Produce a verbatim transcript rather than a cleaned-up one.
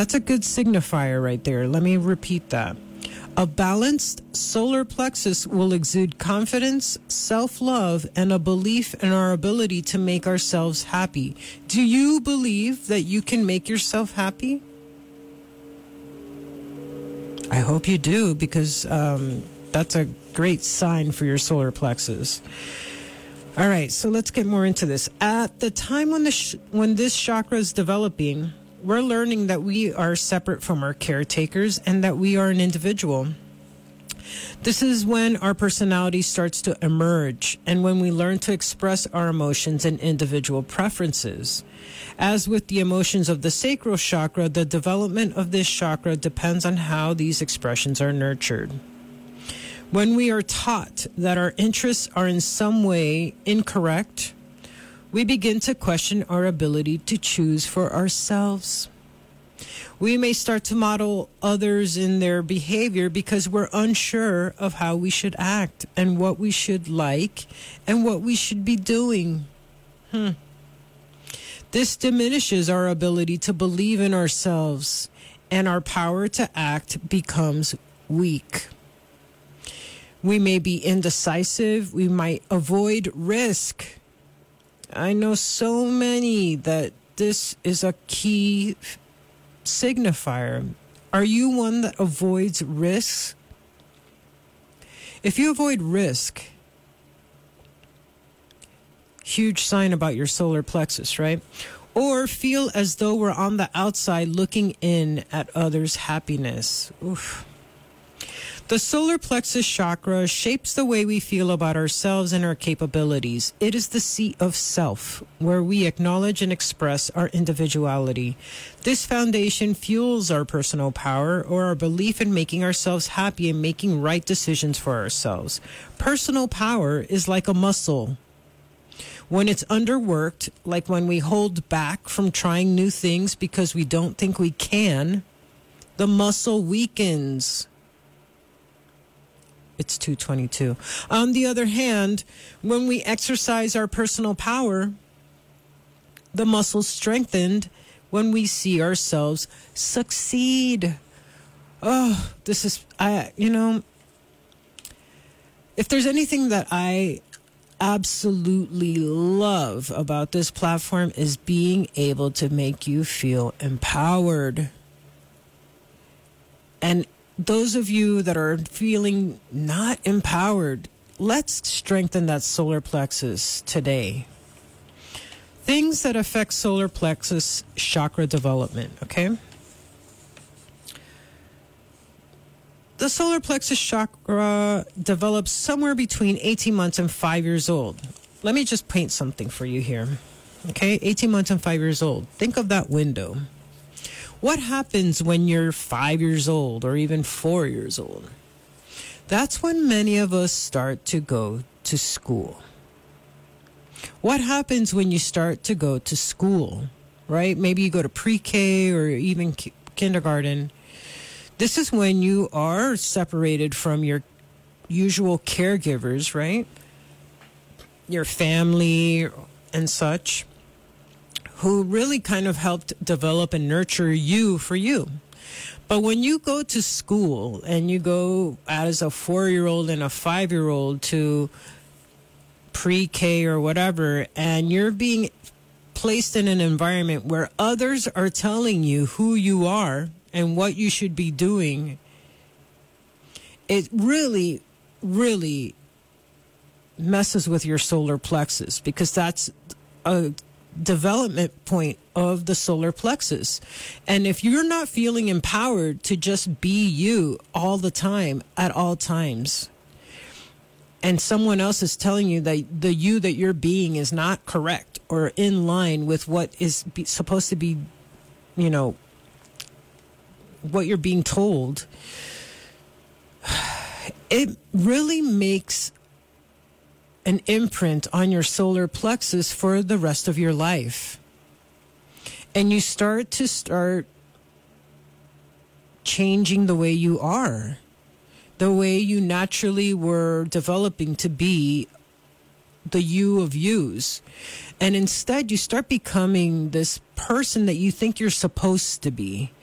That's a good signifier right there. Let me repeat that. A balanced solar plexus will exude confidence, self-love, and a belief in our ability to make ourselves happy. Do you believe that you can make yourself happy? I hope you do, because um, that's a great sign for your solar plexus. All right, so let's get more into this. At the time when, the sh- when this chakra is developing, we're learning that we are separate from our caretakers and that we are an individual. This is when our personality starts to emerge and when we learn to express our emotions and individual preferences. As with the emotions of the sacral chakra, the development of this chakra depends on how these expressions are nurtured. When we are taught that our interests are in some way incorrect, we begin to question our ability to choose for ourselves. We may start to model others in their behavior because we're unsure of how we should act and what we should like and what we should be doing. Hmm. This diminishes our ability to believe in ourselves, and our power to act becomes weak. We may be indecisive. We might avoid risk. I know so many that this is a key signifier. Are you one that avoids risks? If you avoid risk, huge sign about your solar plexus, right? Or feel as though we're on the outside looking in at others' happiness. Oof. The solar plexus chakra shapes the way we feel about ourselves and our capabilities. It is the seat of self, where we acknowledge and express our individuality. This foundation fuels our personal power or our belief in making ourselves happy and making right decisions for ourselves. Personal power is like a muscle. When it's underworked, like when we hold back from trying new things because we don't think we can, the muscle weakens. It's two twenty-two. On the other hand, when we exercise our personal power, the muscles strengthened when we see ourselves succeed. Oh, this is, I, you know, if there's anything that I absolutely love about this platform is being able to make you feel empowered. And those of you that are feeling not empowered, let's strengthen that solar plexus today. Things that affect solar plexus chakra development, okay? The solar plexus chakra develops somewhere between eighteen months and five years old. Let me just paint something for you here, okay? eighteen months and five years old. Think of that window. What happens when you're five years old or even four years old? That's when many of us start to go to school. What happens when you start to go to school, right? Maybe you go to pre-K or even ki- kindergarten. This is when you are separated from your usual caregivers, right? Your family and such, who really kind of helped develop and nurture you for you. But when you go to school and you go as a four-year-old and a five-year-old to pre-K or whatever, and you're being placed in an environment where others are telling you who you are and what you should be doing, it really, really messes with your solar plexus, because that's a development point of the solar plexus. And if you're not feeling empowered to just be you all the time, at all times, and someone else is telling you that the you that you're being is not correct or in line with what is be, supposed to be, you know, what you're being told, it really makes an imprint on your solar plexus for the rest of your life. And you start to start changing the way you are, the way you naturally were developing to be the you of yous. And instead you start becoming this person that you think you're supposed to be.